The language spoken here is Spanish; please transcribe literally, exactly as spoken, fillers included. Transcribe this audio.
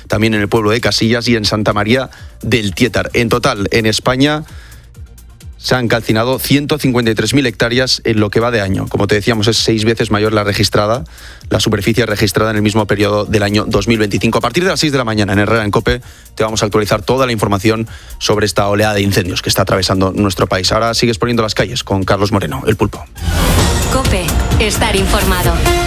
también en el pueblo de Casillas y en Santa María del Tietar. En total, en España se han calcinado ciento cincuenta y tres mil hectáreas en lo que va de año. Como te decíamos, es seis veces mayor la registrada, la superficie registrada en el mismo periodo del año dos mil veinticinco. A partir de las seis de la mañana en Herrera en COPE te vamos a actualizar toda la información sobre esta oleada de incendios que está atravesando nuestro país. Ahora sigues poniendo las calles con Carlos Moreno, El Pulpo. COPE, estar informado.